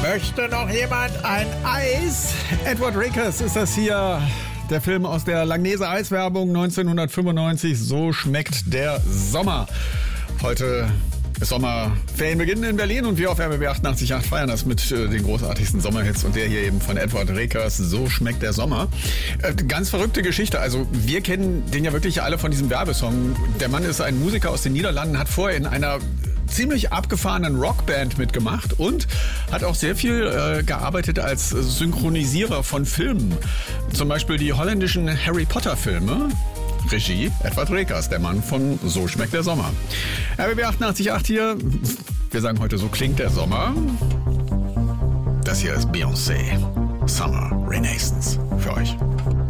Möchte noch jemand ein Eis? Edward Rakers ist das hier. Der Film aus der Langnese Eiswerbung 1995. So schmeckt der Sommer. Heute ist Sommerferienbeginn in Berlin und wir auf RBB 88.8 feiern das mit den großartigsten Sommerhits und der hier eben von Edward Rakers. So schmeckt der Sommer. Ganz verrückte Geschichte. Also wir kennen den ja wirklich alle von diesem Werbesong. Der Mann ist ein Musiker aus den Niederlanden, hat vorher in einer ziemlich abgefahrenen Rockband mitgemacht und hat auch sehr viel gearbeitet als Synchronisierer von Filmen. Zum Beispiel die holländischen Harry Potter Filme. Regie Edward Rakers, der Mann von So schmeckt der Sommer. RBB 88.8 hier. Wir sagen heute, so klingt der Sommer. Das hier ist Beyoncé. Summer Renaissance für euch.